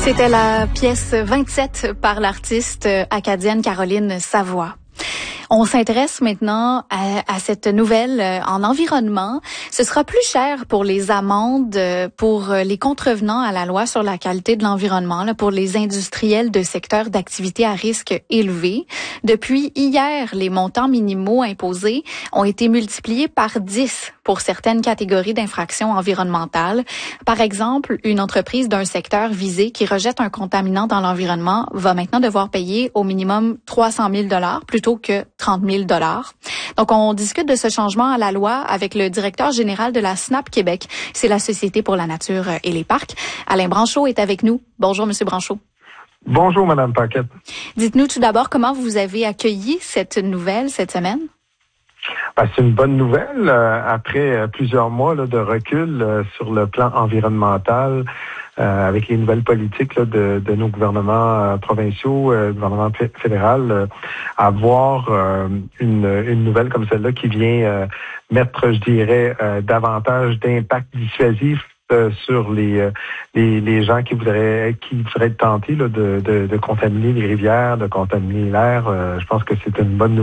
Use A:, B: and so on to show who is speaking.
A: C'était la pièce 27 par l'artiste acadienne Caroline Savoie. On s'intéresse maintenant à cette nouvelle en environnement. Ce sera plus cher pour les amendes pour les contrevenants à la loi sur la qualité de l'environnement, là, pour les industriels de secteurs d'activité à risque élevé. Depuis hier, les montants minimaux imposés ont été multipliés par 10 pour certaines catégories d'infractions environnementales. Par exemple, une entreprise d'un secteur visé qui rejette un contaminant dans l'environnement va maintenant devoir payer au minimum 300 000 $ plutôt que 30 000 $. Donc, on discute de ce changement à la loi avec le directeur général de la SNAP Québec. C'est la Société pour la nature et les parcs. Alain Branchot est avec nous. Bonjour, Monsieur Branchot.
B: Bonjour, Madame Paquette.
A: Dites-nous tout d'abord comment vous avez accueilli cette nouvelle cette semaine.
B: C'est une bonne nouvelle. Après plusieurs mois de recul sur le plan environnemental, avec les nouvelles politiques de nos gouvernements provinciaux, gouvernement fédéral, avoir une nouvelle comme celle-là qui vient mettre, je dirais, davantage d'impact dissuasif sur les gens qui voudraient être tentés de contaminer les rivières, de contaminer l'air. Je pense que c'est une bonne nouvelle.